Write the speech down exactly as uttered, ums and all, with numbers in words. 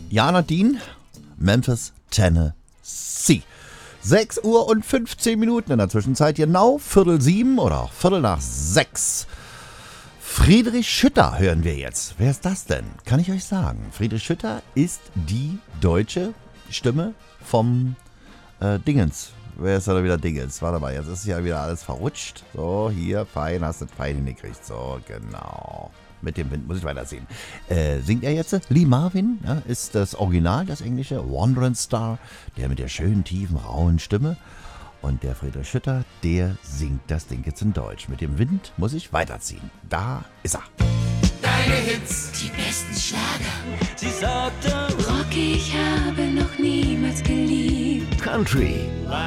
Jana Dean, Memphis, Tennessee. sechs Uhr und fünfzehn Minuten in der Zwischenzeit, genau Viertel sieben oder auch Viertel nach sechs. Friedrich Schütter hören wir jetzt. Wer ist das denn? Kann ich euch sagen. Friedrich Schütter ist die deutsche Stimme vom äh, Dingens. Wer ist da wieder Dingens? Warte mal, jetzt ist ja wieder alles verrutscht. So, hier, fein, hast du fein hingekriegt. So, genau. Mit dem Wind muss ich weitersehen. Äh, singt er jetzt? Lee Marvin, ja, ist das Original, das englische. Wandering Star, der mit der schönen, tiefen, rauen Stimme. Und der Friedrich Schütter, der singt das Ding jetzt in Deutsch. Mit dem Wind muss ich weiterziehen. Da ist er. Deine Hits, die besten Schlager. Sie sagte, Rocky, ich habe noch niemals geliebt. Country.